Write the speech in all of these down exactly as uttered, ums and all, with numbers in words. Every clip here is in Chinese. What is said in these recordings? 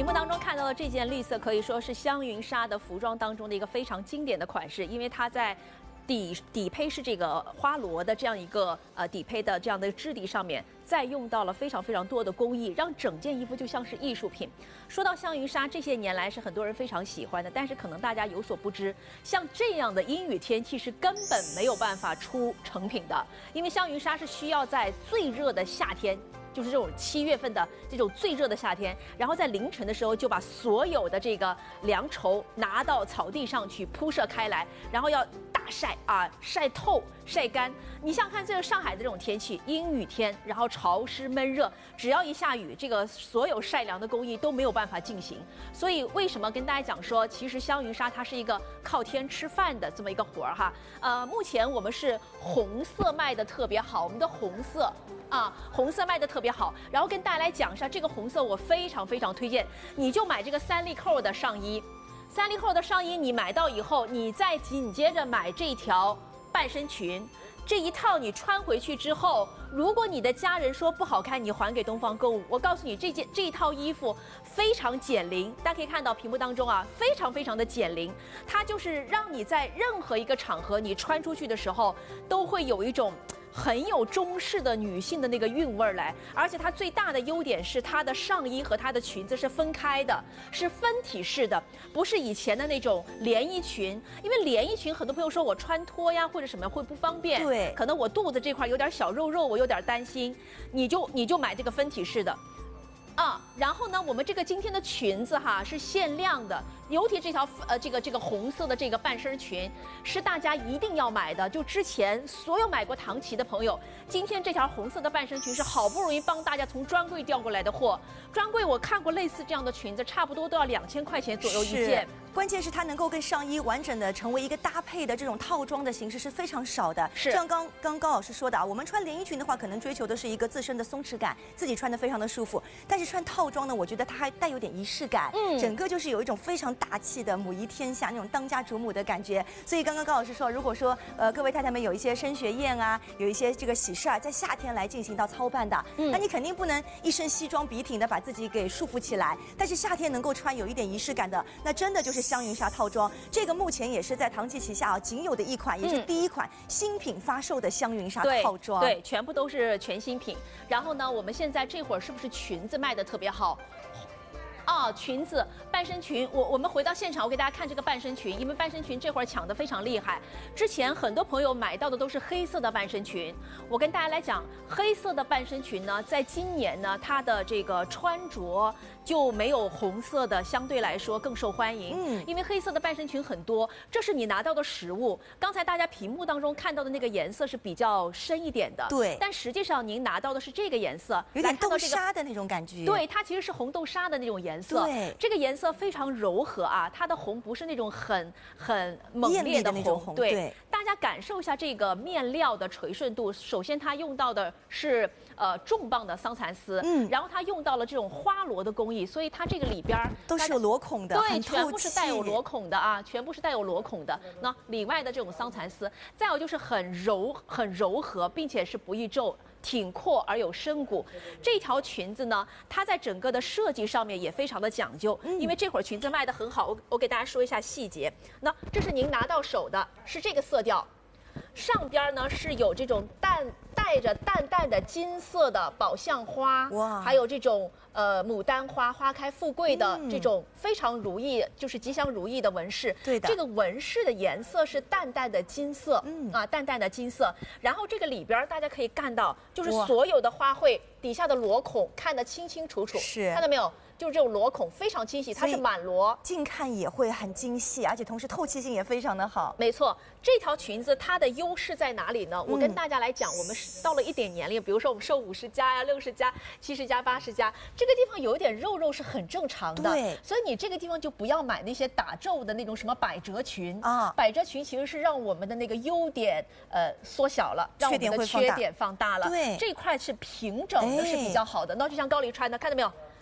屏幕当中看到的这件绿色可以说是香云纱的服装当中的一个非常经典的款式，因为它在底底胚是这个花罗的这样一个呃底胚的这样的质地上面，再用到了非常非常多的工艺，让整件衣服就像是艺术品。说到香云纱，这些年来是很多人非常喜欢的，但是可能大家有所不知，像这样的阴雨天气是根本没有办法出成品的，因为香云纱是需要在最热的夏天。就是这种七月份的这种最热的夏天，然后在凌晨的时候就把所有的这个凉绸拿到草地上去铺设开来，然后要大晒啊，晒透晒干。你想想看，这个上海的这种天气，阴雨天，然后潮湿闷热，只要一下雨，这个所有晒凉的工艺都没有办法进行。所以为什么跟大家讲说，其实香云纱它是一个靠天吃饭的这么一个活儿哈？呃，目前我们是红色卖的特别好，我们的红色。啊，红色卖的特别好，然后跟大家来讲一下这个红色，我非常非常推荐，你就买这个三粒扣的上衣，三粒扣的上衣你买到以后，你再紧接着买这条半身裙，这一套你穿回去之后，如果你的家人说不好看，你还给东方购物，我告诉你，这件这一套衣服非常减龄，大家可以看到屏幕当中啊，非常非常的减龄，它就是让你在任何一个场合你穿出去的时候，都会有一种很有中式的女性的那个韵味儿来，而且它最大的优点是它的上衣和它的裙子是分开的，是分体式的，不是以前的那种连衣裙。因为连衣裙，很多朋友说我穿脱呀或者什么会不方便， 对， 可能我肚子这块有点小肉肉，我有点担心，你就你就买这个分体式的。啊，然后呢，我们这个今天的裙子哈是限量的，尤其这条呃这个这个红色的这个半身裙是大家一定要买的。就之前所有买过唐奇的朋友，今天这条红色的半身裙是好不容易帮大家从专柜调过来的货。专柜我看过类似这样的裙子，差不多都要两千块钱左右一件。 关键是它能够跟上衣完整的成为一个搭配的这种套装的形式是非常少的。 是像刚刚高老师说的啊，我们穿连衣裙的话，可能追求的是一个自身的松弛感，自己穿的非常的舒服。但是穿套装呢，我觉得它还带有点仪式感，嗯，整个就是有一种非常大气的母仪天下那种当家主母的感觉。所以刚刚高老师说，如果说呃各位太太们有一些升学宴啊，有一些这个喜事啊，在夏天来进行到操办的，嗯，那你肯定不能一身西装笔挺的把自己给束缚起来。但是夏天能够穿有一点仪式感的，那真的就是香云纱套装。这个目前也是在唐奇旗下啊仅有的一款，也是第一款新品发售的香云纱套装。 对，对，全部都是全新品。然后呢，我们现在这会儿是不是裙子卖的特别好？啊，裙子、半身裙，我我们回到现场，我给大家看这个半身裙，因为半身裙这会儿抢得非常厉害。之前很多朋友买到的都是黑色的半身裙，我跟大家来讲，黑色的半身裙呢，在今年呢，它的这个穿着就没有红色的相对来说更受欢迎。嗯，因为黑色的半身裙很多，这是你拿到的实物。刚才大家屏幕当中看到的那个颜色是比较深一点的， 对， 但实际上您拿到的是这个颜色， 有点豆沙的那种感觉。 对，它其实是红豆沙的那种颜色。颜色， 对， 这个颜色非常柔和啊，它的红不是那种很很猛烈的 红, 的红对， 对，大家感受一下这个面料的垂顺度。首先，它用到的是呃重磅的桑蚕丝，嗯，然后它用到了这种花罗的工艺，所以它这个里边都是有螺孔的， 对，全部是带有螺孔的啊，全部是带有螺孔的。那里外的这种桑蚕丝，再有就是很柔很柔和，并且是不易皱。挺阔而有深骨，这条裙子呢，它在整个的设计上面也非常的讲究，嗯、因为这会儿裙子卖得很好，我我给大家说一下细节。那这是您拿到手的，是这个色调，上边呢是有这种淡带着淡淡的金色的宝相花，哇，还有这种呃牡丹花花开富贵的这种非常如意，嗯、就是吉祥如意的纹饰。 对的， 这个纹饰的颜色是淡淡的金色，嗯啊，淡淡的金色。然后这个里边大家可以看到，就是所有的花卉底下的螺孔看得清清楚楚， 是看到没有？就是这种螺孔非常清晰，它是满螺， 近看也会很精细，而且同时透气性也非常的好。 没错，这条裙子它的优势在哪里呢？嗯、我跟大家来讲，我们到了一点年龄，比如说我们瘦五十加呀、六十加、七十加、八十加，这个地方有一点肉肉是很正常的。 对， 所以你这个地方就不要买那些打皱的那种什么百褶裙啊，百褶裙其实是让我们的那个优点呃缩小了，让我们的缺点放大了。 对， 这块是平整的，是比较好的。那就像高丽穿的，看到没有？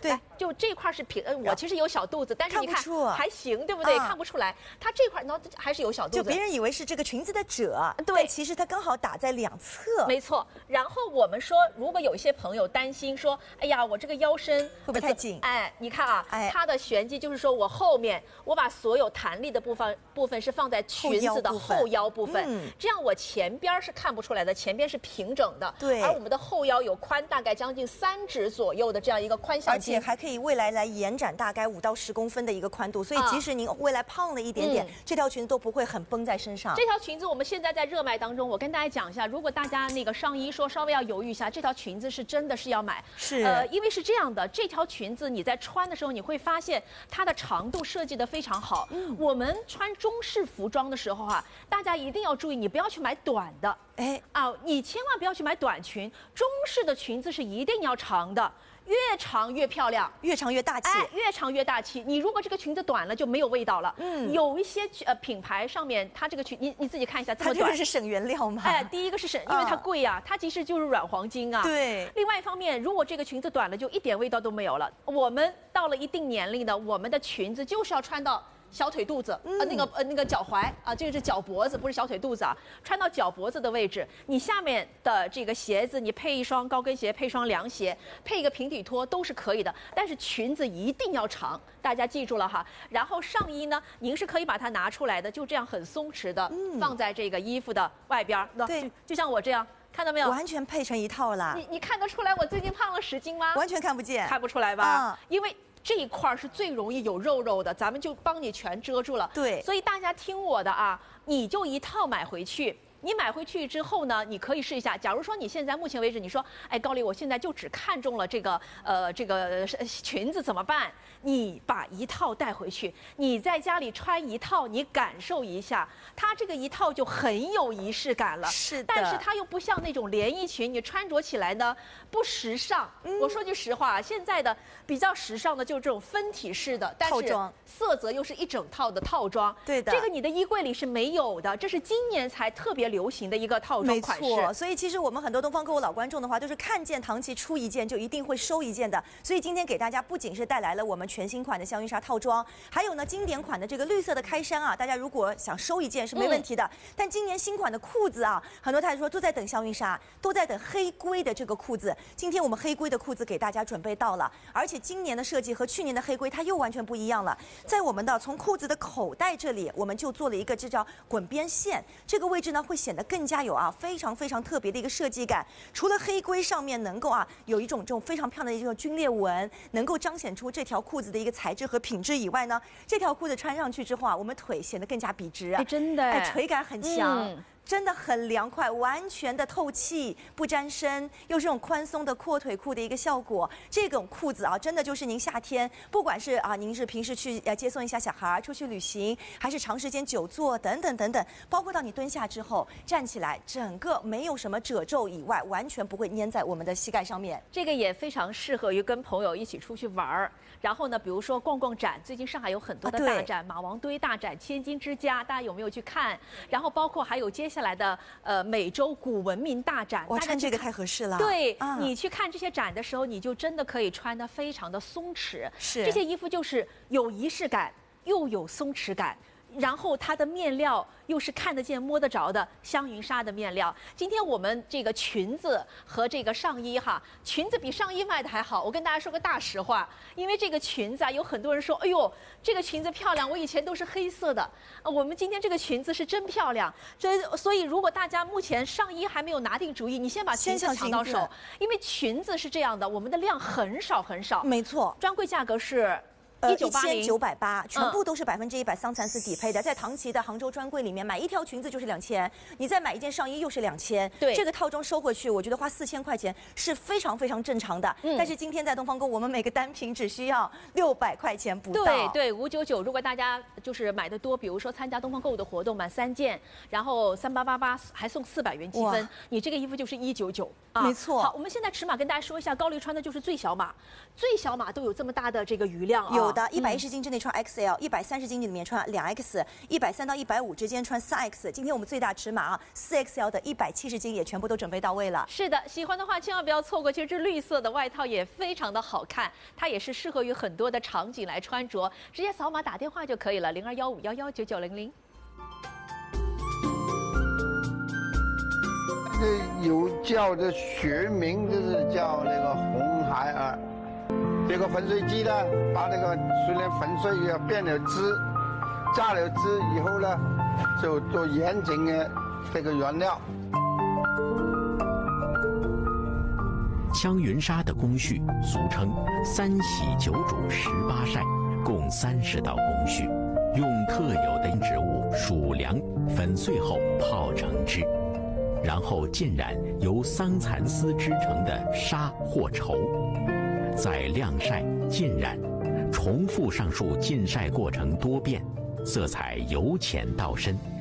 对， 哎、就这块是平，呃，我其实有小肚子，但是你看看不出还行，对不对？ 啊看不出来，它这块呢还是有小肚子。 就别人以为是这个裙子的褶， 对但其实它刚好打在两侧。 没错。然后我们说，如果有一些朋友担心说，哎呀，我这个腰身会不会太紧？ 哎，你看啊， 哎它的玄机就是说我后面我把所有弹力的部分部分是放在裙子的后腰部分， 嗯、 这样我前边是看不出来的，前边是平整的。 对， 而我们的后腰有宽大概将近三指左右的这样一个宽向筋， 而且还可以未来来延展大概五到十公分的一个宽度，所以即使您未来胖了一点点， 嗯、 这条裙子都不会很绷在身上。 这条裙子我们现在在热卖当中，我跟大家讲一下，如果大家那个上衣说稍微要犹豫一下，这条裙子是真的是要买， 是呃，因为是这样的，这条裙子你在穿的时候，你会发现它的长度设计的非常好。嗯，我们穿中式服装的时候啊，大家一定要注意，你不要去买短的， 哎啊，你千万不要去买短裙，中式的裙子是一定要长的。越长越漂亮， 越长越大气。 哎，越长越大气。你如果这个裙子短了，就没有味道了。嗯，有一些呃品牌上面，它这个裙，你你自己看一下，这么短， 它这个是省原料吗？ 哎，第一个是省，因为它贵呀、啊，它其实就是软黄金啊。 对。 另外一方面，如果这个裙子短了，就一点味道都没有了。我们到了一定年龄的，我们的裙子就是要穿到小腿肚子，嗯、呃，那个呃那个脚踝啊，这个是脚脖子，不是小腿肚子啊，穿到脚脖子的位置。你下面的这个鞋子，你配一双高跟鞋，配一双凉鞋，配一个平底拖都是可以的。但是裙子一定要长，大家记住了哈。然后上衣呢，您是可以把它拿出来的，就这样很松弛的、嗯、放在这个衣服的外边。 对， 就, 就像我这样。看到没有？ 完全配成一套了。 你你看得出来我最近胖了十斤吗？ 完全看不见， 看不出来吧？ 啊、 因为这一块是最容易有肉肉的，咱们就帮你全遮住了。 对， 所以大家听我的啊，你就一套买回去。你买回去之后呢，你可以试一下。假如说你现在目前为止，你说，哎，高丽，我现在就只看中了这个呃这个裙子怎么办？你把一套带回去，你在家里穿一套，你感受一下，它这个一套就很有仪式感了。 是的。 但是它又不像那种连衣裙，你穿着起来呢不时尚。嗯、我说句实话，现在的比较时尚的就是这种分体式的，但是色泽又是一整套的套装。 对的。 这个你的衣柜里是没有的，这是今年才特别流行的一个套装款式。 没错，所以其实我们很多东方客户老观众的话，都是看见唐琦出一件就一定会收一件的。所以今天给大家不仅是带来了我们全新款的香云纱套装，还有呢经典款的这个绿色的开衫啊，大家如果想收一件是没问题的。嗯、但今年新款的裤子啊，很多太太说都在等香云纱，都在等黑龟的这个裤子。今天我们黑龟的裤子给大家准备到了，而且今年的设计和去年的黑龟它又完全不一样了。在我们的从裤子的口袋这里，我们就做了一个这叫滚边线，这个位置呢会显得更加有啊非常非常特别的一个设计感。除了黑龟上面能够啊有一种这种非常漂亮的一种军裂纹，能够彰显出这条裤子的一个材质和品质以外呢，这条裤子穿上去之后啊，我们腿显得更加笔直啊， 哎，真的， 哎，垂感很强。 嗯真的很凉快，完全的透气，不沾身，又是这种宽松的阔腿裤的一个效果。这种裤子啊，真的就是您夏天，不管是啊，您是平时去呃接送一下小孩出去旅行，还是长时间久坐等等等等，包括到你蹲下之后站起来，整个没有什么褶皱以外，完全不会粘在我们的膝盖上面。 这个也非常适合于跟朋友一起出去玩儿。然后呢，比如说逛逛展，最近上海有很多的大展，啊、马王堆大展、千金之家，大家有没有去看？然后包括还有接下来的呃美洲古文明大展， 我穿这个太合适了。 对， 啊、 你去看这些展的时候，你就真的可以穿得非常的松弛。 是， 这些衣服就是有仪式感，又有松弛感。然后它的面料又是看得见摸得着的香云纱的面料。今天我们这个裙子和这个上衣哈，裙子比上衣卖的还好。我跟大家说个大实话，因为这个裙子啊，有很多人说，哎呦，这个裙子漂亮，我以前都是黑色的。啊，我们今天这个裙子是真漂亮。这所以如果大家目前上衣还没有拿定主意，你先把裙子抢到手，因为裙子是这样的，我们的量很少很少。 没错， 专柜价格是。 呃，一千九百八，全部都是百分之一百桑蚕丝底配的，在唐琦的杭州专柜里面买一条裙子就是两千，你再买一件上衣又是两千， 对， 这个套装收回去，我觉得花四千块钱是非常非常正常的。嗯，但是今天在东方购，我们每个单品只需要六百块钱不到。 对对，五九九。如果大家就是买的多，比如说参加东方购物的活动，满三件，然后三八八八还送四百元积分，你这个衣服就是一九九。 啊。 没错。 好，我们现在尺码跟大家说一下，高丽穿的就是最小码，最小码都有这么大的这个余量啊。 有的，一百一十斤之内穿 X L， 一百三十斤里面穿两 X， 一百三到一百五之间穿三 X。今天我们最大尺码啊，四 X L 的一百七十斤也全部都准备到位了。 是的，喜欢的话千万不要错过。其实这绿色的外套也非常的好看，它也是适合于很多的场景来穿着，直接扫码打电话就可以了，零二幺五幺幺九九零零。 这有叫的学名就是叫那个红孩儿。这个粉水机呢，把那个虽然粉水也变了汁，榨了汁以后呢，就做严谨的这个原料。 香云纱的工序俗称三洗九煮十八晒，共三十道工序，用特有的植物薯粮粉碎后泡成汁，然后浸染由桑蚕丝织成的纱或绸，再晾晒浸染，重复上述浸晒过程多遍，色彩由浅到深。